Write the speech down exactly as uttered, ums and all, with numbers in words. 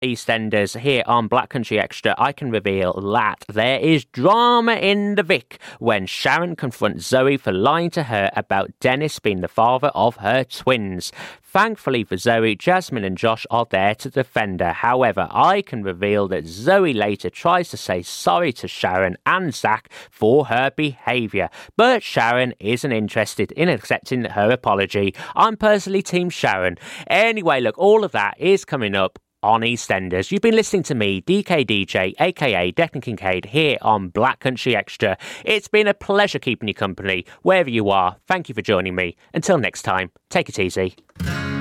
EastEnders here on Black Country Extra, I can reveal that there is drama in the Vic when Sharon confronts Zoe for lying to her about Dennis being the father of her twins. Thankfully for Zoe, Jasmine and Josh are there to defend her. However, I can reveal that Zoe later tries to say sorry to Sharon and Zach for her behaviour, but Sharon isn't interested in accepting her apology. I'm personally Team Sharon. Anyway, look, all of that is coming up on EastEnders. You've been listening to me, D K D J, aka Declan Kincaid, here on Black Country Extra. It's been a pleasure keeping you company wherever you are. Thank you for joining me. Until next time, take it easy.